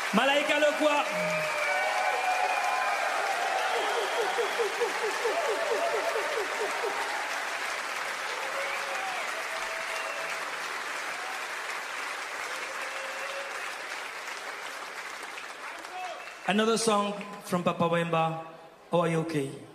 Malaika Lokwa. Another song from Papa Wemba. Oh, are you okay?